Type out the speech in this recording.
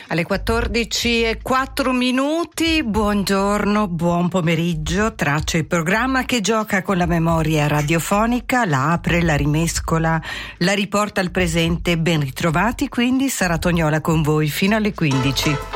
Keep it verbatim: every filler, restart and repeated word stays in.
Alle quattordici e quattro minuti, buongiorno, buon pomeriggio. Traccia il programma che gioca con la memoria radiofonica, la apre, la rimescola, la riporta al presente. Ben ritrovati, quindi Sara Tognola con voi fino alle quindici.